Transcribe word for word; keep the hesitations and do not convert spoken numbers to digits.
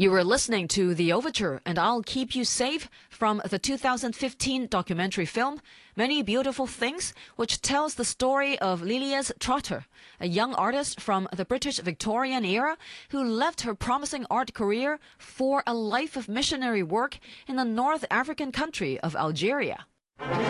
You were listening to The Overture and I'll Keep You Safe from the two thousand fifteen documentary film Many Beautiful Things, which tells the story of Lilias Trotter, a young artist from the British Victorian era who left her promising art career for a life of missionary work in the North African country of Algeria.